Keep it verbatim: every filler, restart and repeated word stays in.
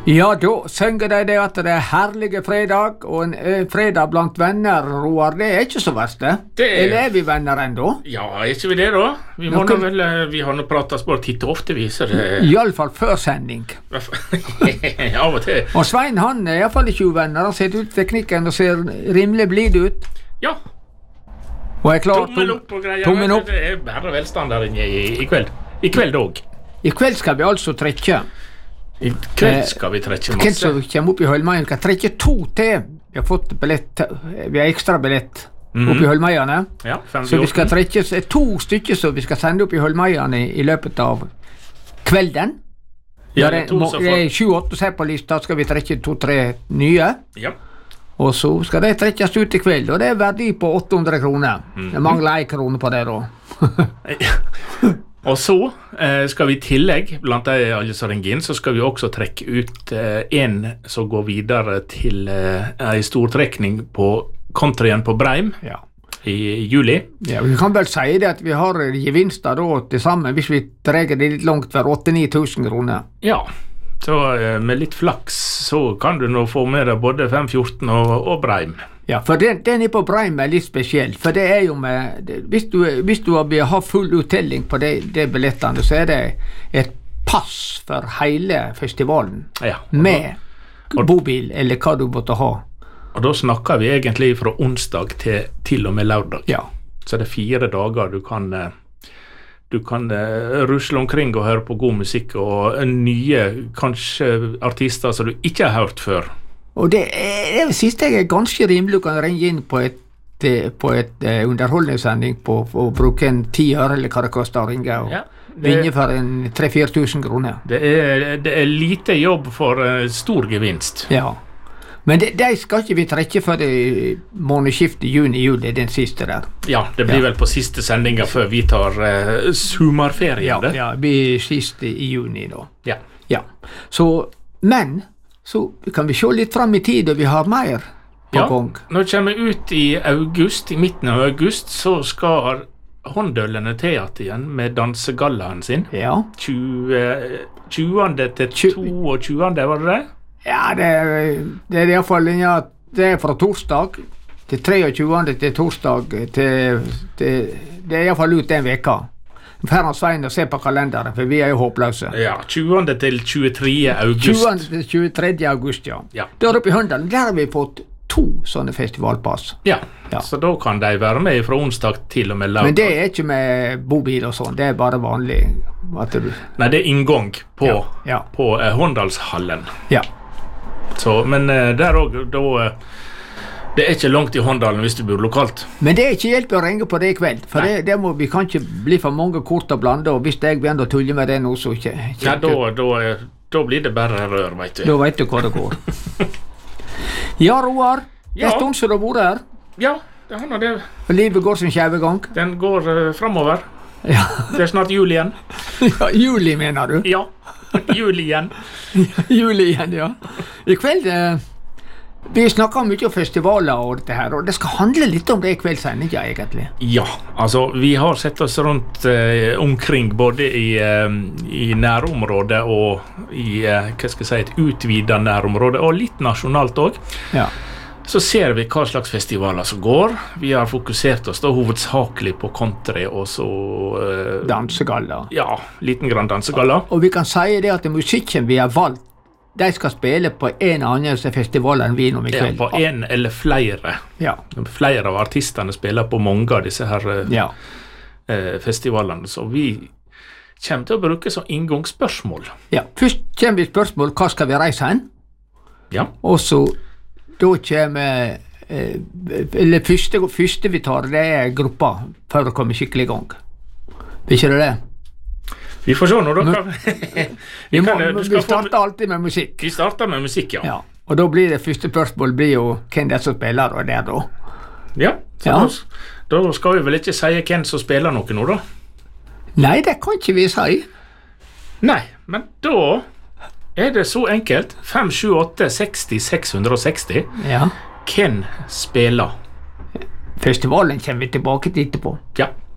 Ja, da synger de det at det er herlige fredag, og en eh, fredag blant venner, Roar, det er ikke så verst det. Det er- Eller er vi venner ennå? Ja, er ikke vi det da? Vi, må Noen- nå vel, eh, vi har nå pratet bare titt og ofte, vi, så det... I alle fall før sending. Av og til. Og Svein, han er i hvert fall ikke uvenner. Han sitter ut teknikken og ser rimelig blid ut. Ja, Og er klar tommel opp og greier. Tommel opp. Det er bare velstand der inne i, i kveld. I kveld også. I kveld skal vi altså trekke. I kveld skal vi trekke Hvem masse. som kommer opp i Holmeien, skal trekke to til. Vi har fått billett, vi har ekstra billett opp i Holmeiene. Ja, fem Så vi skal trekke s- to stykker som vi skal sende opp i Holmeiene i, i løpet av kvelden. Ja, Ja, det er to som det får... er sju-åtte her på lista, skal vi trekke to-tre nye. Ja. Og så skal de trekkes ut i kveld, og det er verdi på åtte hundre kroner. Det mangler en krone på det da. Og så eh, skal vi i tillegg, blant de alle som ringer inn, så skal vi også trekke ut eh, en som går videre til eh, en stortrekning på countryen på Breim Ja. i juli. Ja, vi kan vel si det at vi har gevinster da til sammen, hvis vi trekker det litt langt, for åtte-ni tusen kroner. Ja, så eh, med litt flaks så kan du nå få med deg både fem fjorten og, og Breim. Ja, for den, den er på Breim er litt spesiell, for det er jo med, det, hvis du, hvis du vil ha full uttelling på de, de billettene, så er det et pass for hele festivalen, Ja, og med og- bobil, eller hva du måtte ha. Og da snakker vi egentlig fra onsdag til til og med lørdag. Ja, Så det er fire dager du kan eh, du kan eh, rusle omkring og høre på god musikk og eh, nye, kanskje artister som du ikke har hørt før. og det, er, det siste jeg er ganske rimelig, du kan ringe inn på et, eh, på et eh, underholdningssending på, og bruke en ti øre, eller hva det koster å ringe, og Ja, vinne det, for en tre-fire tusen kroner. det, er, det er lite jobb for eh, stor gevinst. Ja. Men de, de skal ikke vi trekke før det månedsskiftet juni-juli, den siste der. Ja, det blir Ja. vel på siste sendinga før vi tar uh, sommerferien. Ja, det. ja, vi siste i juni da. Ja. Ja. Så, men, så kan vi se litt fram i tid, og vi har mer på Ja, gang. når vi kommer ut i august, i midten av august, så skal Håndølene Teater igjen med dansegallaen sin. Ja. tjue, tjuende til Tju- tjueåtte, var det det? Ja, det, er- det er i hvert fall, ja, det er fra torsdag til treogtjuende til torsdag til, til det er i hvert fall ut den veka. Får han Svein og se på kalenderen, for vi er jo håpløse. Ja, tjuende til tjuetredje august. tjuende til tjuetredje august, ja. Ja. Der oppe i Håndalen, der har vi fått to sånne festivalpass. Ja. Ja. Så da kan de være med fra onsdag til og med lørdag. Men det er ikke med bobil og sånn, det er bare vanlig at du, Nei, det er inngang på, Ja, ja. på eh, Håndalshallen. ja. Så, men eh, der òg, da eh, det er ikke langt i Håndalen hvis du bor lokalt. Men det er ikke hjelp å ringe på det i kveld, for Nei. det, det må, vi kan ikke bli for mange kort å blande, og hvis jeg begynner å tulle med det nå, så ikke, ikke Ja, da, da, eh, da blir det bare rør, veit du. da vet du hva det går. Ja, Roar, det er Ja. stund som du har vært her, Ja, det har nå det. og livet går sin skjævegang. Den går uh, framover. Ja. Det er snart jul igjen. Ja, juli mener du? Ja, jul igjen. Juli igjen, ja. I kveld, eh, vi snakker mye om festivaler og dette her, og det skal handle litt om det i kveldssendinga, egentlig. Ja, altså vi har sett oss rundt eh, omkring både i, eh, i nærområdet og i eh, hva skal jeg si, et utvidet nærområde, og litt nasjonalt òg. Ja. Så ser vi hva slags festivaler som går. Vi har fokusert oss da hovedsakelig på country og så eh, Dansegalla. ja, liten grann dansegalla. Og vi kan si det at musikken vi har valgt, de skal spille på en annen festival enn vi nå i Ja, kveld. på en eller flere. Ja. Flere av artistene spiller på mange av disse her eh, Ja. eh, festivalene, så vi kommer til å bruke som inngangsspørsmål. ja. Først kommer vi spørsmål hva skal vi reise hen, Ja. og så da kommer eh, eller første, første vi tar, det er gruppa for å komme skikkelig i gang. Vil ikke det det? Vi får se nå, da. Kan, Vi, må, kan, du vi skal få- starter alltid med musikk. vi starter med musikk, ja. Ja. Og da blir det første spørsmål blir jo hvem det er som spiller, og det er da. Ja, så Ja. Da, da skal vi vel ikke si hvem som spiller noe nå, da? Nei, det kan ikke vi si. Nei, men da er det så enkelt. fem sju åtte seksti seks hundre og seksti. Ja. Hvem spiller? Festivalen kommer vi tilbake til etterpå. Ja.